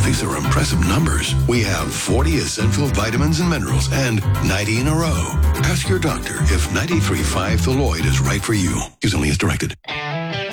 these are impressive numbers. We have 40 essential vitamins and minerals and 90 in a row. Ask your doctor if 93.5 Thaloid is right for you. Use only as directed.